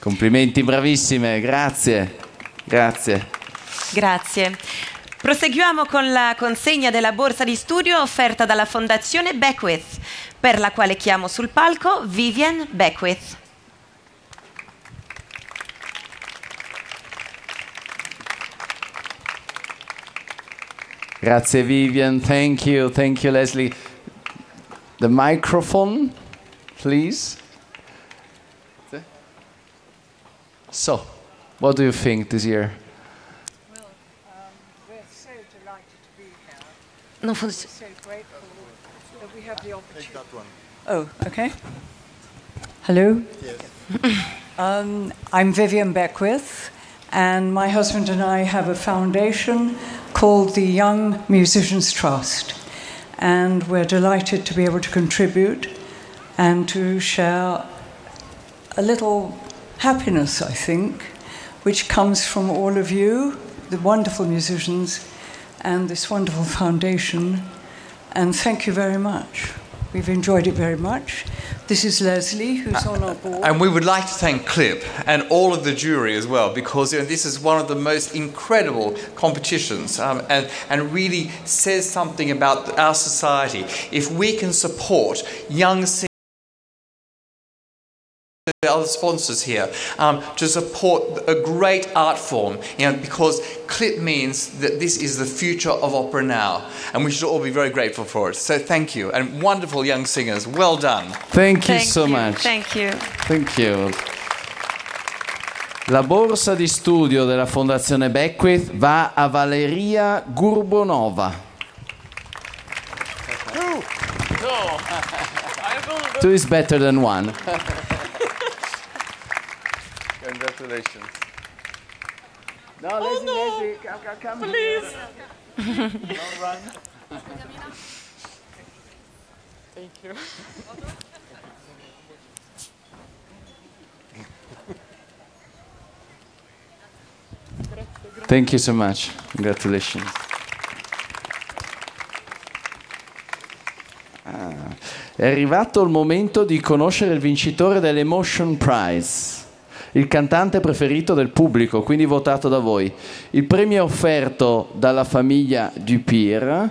Complimenti, bravissime, grazie. Grazie. Proseguiamo con la consegna della borsa di studio offerta dalla Fondazione Beckwith, per la quale chiamo sul palco Vivian Beckwith. Grazie Vivian, thank you Leslie. The microphone, please. So, what do you think this year? Well, we're so delighted to be here. Non We're so grateful that we have the opportunity. Take that one. Oh, okay. Hello. Yes. I'm Vivian Beckwith, and my husband and I have a foundation called the Young Musicians Trust, and we're delighted to be able to contribute and to share a little happiness, I think, which comes from all of you, the wonderful musicians, and this wonderful foundation. And thank you very much. We've enjoyed it very much. This is Leslie, who's on our board. And we would like to thank CLIP and all of the jury as well, because this is one of the most incredible competitions and really says something about our society. If we can support young singers, the other sponsors here, to support a great art form, because CLIP means that this is the future of opera now, and we should all be very grateful for it. So thank you, and wonderful young singers, well done. Thank you so much. Thank you. Thank you. La borsa di studio della Fondazione Beckwith va a Valeria Gurbonova. Two is better than one. Congratulations. No, Leslie, come Please. Don't run. Thank you. Thank you so much. Congratulations. È arrivato il momento di conoscere il vincitore dell'Emotion Prize, il cantante preferito del pubblico, quindi votato da voi. Il premio è offerto dalla famiglia Dupire